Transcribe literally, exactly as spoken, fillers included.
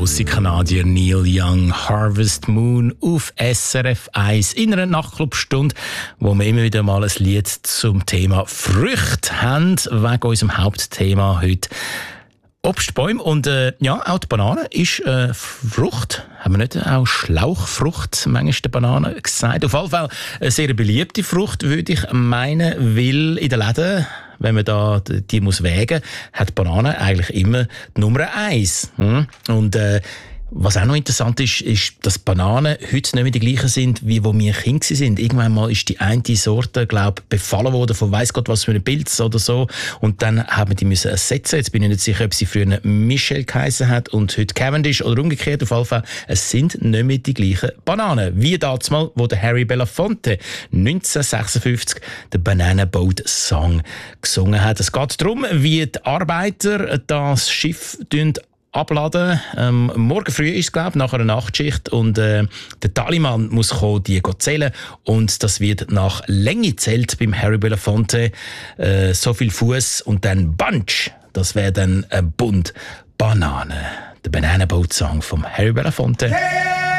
grosse Kanadier Neil Young, Harvest Moon auf S R F eins in einer Nachtclubstunde, wo wir immer wieder mal ein Lied zum Thema Früchte haben, wegen unserem Hauptthema heute. Obstbäume und äh, ja, auch die Banane ist äh, Frucht. Haben wir nicht auch Schlauchfrucht manchmal der Banane gesagt? Auf jeden Fall eine sehr beliebte Frucht, würde ich meinen, weil in den Läden, wenn man da die muss wägen, hat Banane eigentlich immer die Nummer eins. Hm? Und äh, was auch noch interessant ist, ist, dass Bananen heute nicht mehr die gleichen sind, wie wo wir Kinder sind. Irgendwann mal ist die eine Sorte, glaube ich, befallen worden von weiss Gott was für einem Pilz oder so. Und dann haben wir die müssen ersetzen. Jetzt bin ich nicht sicher, ob sie früher Michel geheissen hat und heute Cavendish oder umgekehrt. Auf jeden Fall, es sind nicht mehr die gleichen Bananen. Wie damals mal, wo der Harry Belafonte neunzehnhundertsechsundfünfzig den Banana Boat Song gesungen hat. Es geht darum, wie die Arbeiter das Schiff abladen. Ähm, morgen früh ist es, glaube ich, nach einer Nachtschicht und äh, der Tallymann muss kommen, die zählen und das wird nach Länge zählt beim Harry Belafonte. Äh, so viel Fuß und dann Bunch. Das wäre dann ein Bund Banane. Der Banana Boat Song vom Harry Belafonte. Hey!